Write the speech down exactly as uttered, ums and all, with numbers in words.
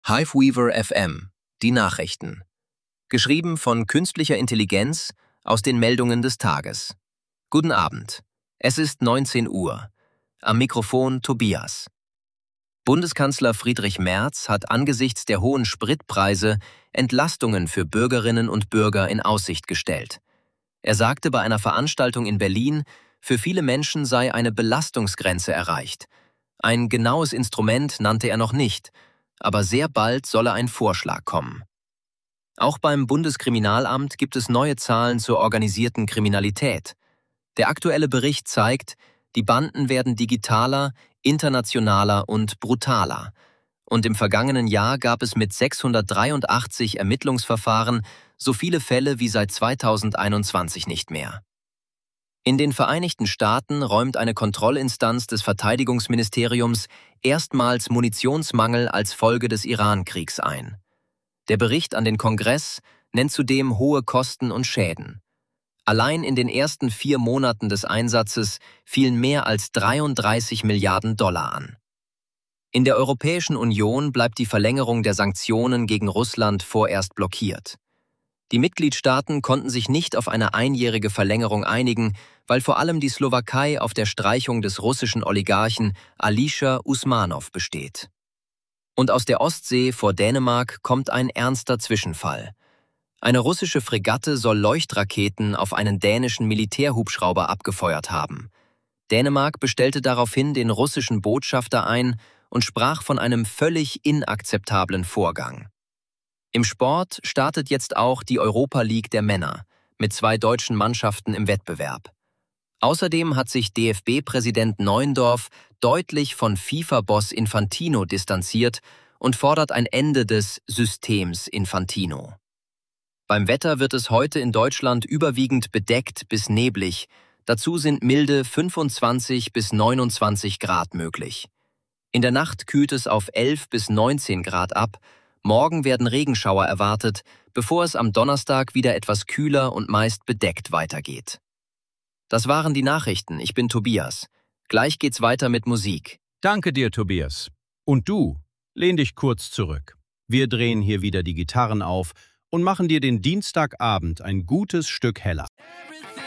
Hiveweaver F M, die Nachrichten. Geschrieben von künstlicher Intelligenz aus den Meldungen des Tages. Guten Abend. Es ist neunzehn Uhr. Am Mikrofon Tobias. Bundeskanzler Friedrich Merz hat angesichts der hohen Spritpreise Entlastungen für Bürgerinnen und Bürger in Aussicht gestellt. Er sagte bei einer Veranstaltung in Berlin, für viele Menschen sei eine Belastungsgrenze erreicht. Ein genaues Instrument nannte er noch nicht, aber sehr bald solle ein Vorschlag kommen. Auch beim Bundeskriminalamt gibt es neue Zahlen zur organisierten Kriminalität. Der aktuelle Bericht zeigt, die Banden werden digitaler, internationaler und brutaler. Und im vergangenen Jahr gab es mit sechshundertdreiundachtzig Ermittlungsverfahren so viele Fälle wie seit zweitausendeinundzwanzig nicht mehr. In den Vereinigten Staaten räumt eine Kontrollinstanz des Verteidigungsministeriums erstmals Munitionsmangel als Folge des Iran-Kriegs ein. Der Bericht an den Kongress nennt zudem hohe Kosten und Schäden. Allein in den ersten vier Monaten des Einsatzes fielen mehr als dreiunddreißig Milliarden Dollar an. In der Europäischen Union bleibt die Verlängerung der Sanktionen gegen Russland vorerst blockiert. Die Mitgliedstaaten konnten sich nicht auf eine einjährige Verlängerung einigen, weil vor allem die Slowakei auf der Streichung des russischen Oligarchen Alisher Usmanov besteht. Und aus der Ostsee vor Dänemark kommt ein ernster Zwischenfall. Eine russische Fregatte soll Leuchtraketen auf einen dänischen Militärhubschrauber abgefeuert haben. Dänemark bestellte daraufhin den russischen Botschafter ein und sprach von einem völlig inakzeptablen Vorgang. Im Sport startet jetzt auch die Europa League der Männer mit zwei deutschen Mannschaften im Wettbewerb. Außerdem hat sich D F B-Präsident Neuendorf deutlich von FIFA-Boss Infantino distanziert und fordert ein Ende des Systems Infantino. Beim Wetter wird es heute in Deutschland überwiegend bedeckt bis neblig. Dazu sind milde fünfundzwanzig bis neunundzwanzig Grad möglich. In der Nacht kühlt es auf elf bis neunzehn Grad ab. Morgen werden Regenschauer erwartet, bevor es am Donnerstag wieder etwas kühler und meist bedeckt weitergeht. Das waren die Nachrichten. Ich bin Tobias. Gleich geht's weiter mit Musik. Danke dir, Tobias. Und du, lehn dich kurz zurück. Wir drehen hier wieder die Gitarren auf und machen dir den Dienstagabend ein gutes Stück heller.